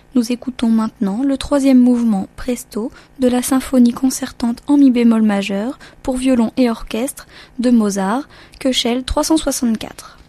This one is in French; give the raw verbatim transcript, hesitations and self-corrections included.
Nous écoutons maintenant le troisième mouvement Presto de la symphonie concertante en mi bémol majeur pour violon et orchestre de Mozart, Köchel trois cent soixante-quatre.